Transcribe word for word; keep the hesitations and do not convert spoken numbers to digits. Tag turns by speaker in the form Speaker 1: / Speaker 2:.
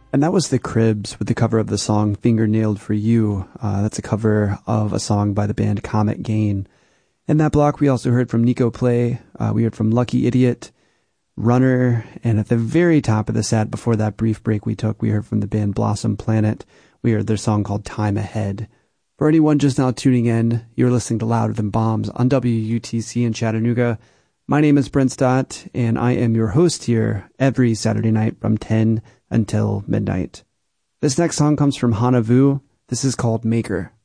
Speaker 1: And that was the Cribs with the cover of the song Fingernailed for You. Uh, that's a cover of a song by the band Comet Gain. In that block, we also heard from Nico Play. Uh, we heard from Lucky Idiot, Runner, and at the very top of the set, before that brief break we took, we heard from the band Blossom Planet. We heard their song called Time Ahead. For anyone just now tuning in, you're listening to Louder Than Bombs on W U T C in Chattanooga. My name is Brent Stott, and I am your host here every Saturday night from ten until midnight. This next song comes from Hana Vu. This is called Maker.